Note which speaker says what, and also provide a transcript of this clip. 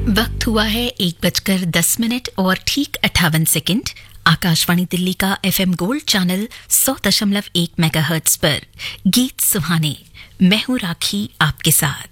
Speaker 1: वक्त हुआ है 1:10 और ठीक 58 सेकंड। आकाशवाणी दिल्ली का FM गोल्ड चैनल 100.1 मेगाहर्ट्ज पर गीत सुहाने। मैं हूं राखी आपके साथ।